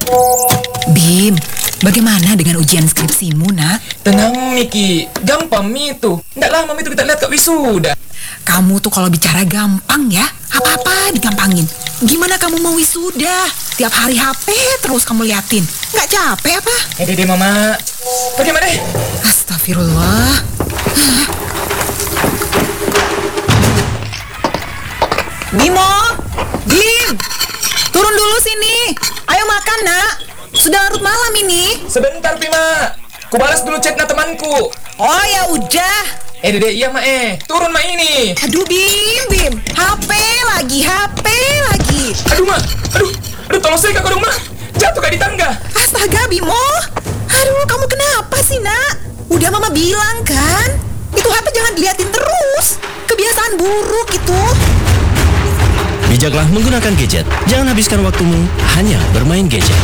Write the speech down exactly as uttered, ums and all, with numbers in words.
Bim, bagaimana dengan ujian skripsimu, nak? Tenang, Miki. Gampang, Mi itu. Nggak lama Mi itu kita lihat Kak wisuda. Kamu tuh kalau bicara gampang ya, apa-apa digampangin. Gimana kamu mau wisuda? Tiap hari H P terus kamu liatin. Nggak capek apa? Eh, dede Mama. Bagaimana? Astagfirullah. Hah? Bimo, Bim, turun dulu sini. Ayo makan, nak. Sudah larut malam ini. Sebentar, Bima. Ku balas dulu chatnya temanku. Oh ya udah. Eh, dede, iya, Ma. Eh. Turun, Ma, ini. Aduh, Bim, Bim. H P lagi, H P lagi. Aduh, Ma. Aduh. Aduh, tolong saya, Kak, dong, Ma. Jatuh, Kak, di tangga. Astaga, Bimo. Aduh, kamu kenapa sih, nak? Udah Mama bilang kan? Itu H P jangan diliatin terus. Kebiasaan buruk itu. Bijaklah menggunakan gadget. Jangan habiskan waktumu hanya bermain gadget.